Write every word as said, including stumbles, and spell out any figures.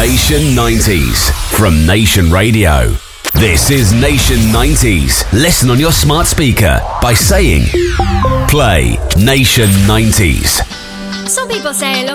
Nation nineties from Nation Radio. This is Nation nineties. Listen on your smart speaker by saying, play Nation nineties. Some people say, look,